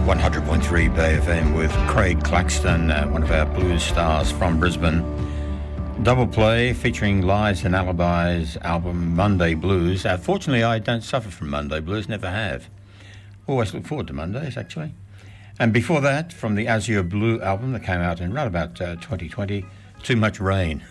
100.3 Bay FM with Craig Claxton, one of our blues stars from Brisbane. Double play featuring Lies and Alibis album Monday Blues. Fortunately, I don't suffer from Monday Blues, never have. Always look forward to Mondays, actually. And before that, from the Azure Blue album that came out in right about 2020, Too Much Rain.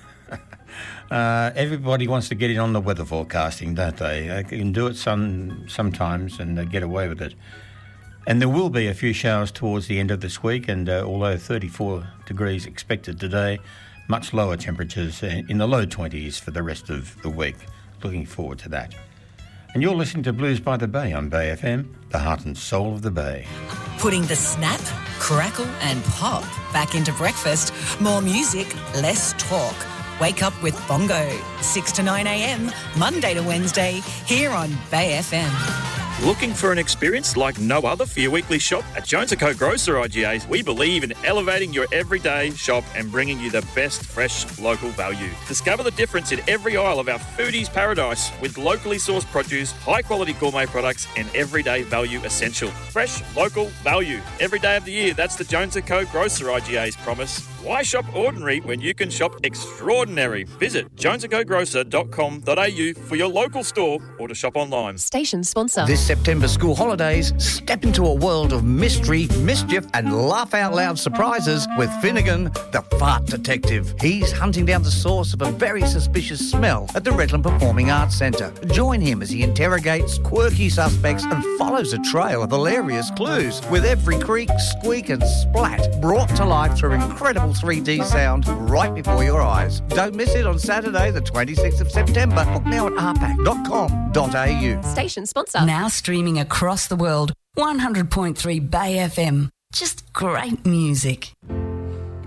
Everybody wants to get in on the weather forecasting, don't they? They can do it sometimes and they get away with it. And there will be a few showers towards the end of this week, and although 34 degrees expected today, much lower temperatures in the low 20s for the rest of the week. Looking forward to that. And you're listening to Blues by the Bay on Bay FM, the heart and soul of the Bay. Putting the snap, crackle and pop back into breakfast. More music, less talk. Wake up with Bongo, 6 to 9 a.m, Monday to Wednesday, here on Bay FM. Looking for an experience like no other for your weekly shop? At Jones & Co Grocer IGAs, we believe in elevating your everyday shop and bringing you the best fresh local value. Discover the difference in every aisle of our foodies paradise with locally sourced produce, high-quality gourmet products and everyday value essential. Fresh, local value. Every day of the year, that's the Jones & Co Grocer IGAs promise. Why shop ordinary when you can shop extraordinary? Visit jonesandcogrocer.com.au for your local store or to shop online. Station sponsor. This September school holidays, step into a world of mystery, mischief and laugh-out-loud surprises with Finnegan, the fart detective. He's hunting down the source of a very suspicious smell at the Redland Performing Arts Centre. Join him as he interrogates quirky suspects and follows a trail of hilarious clues, with every creak, squeak and splat brought to life through incredible 3D sound right before your eyes. Don't miss it on Saturday, the 26th of September. Book now at rpac.com.au. Station sponsor. Now streaming across the world, 100.3 Bay FM. Just great music.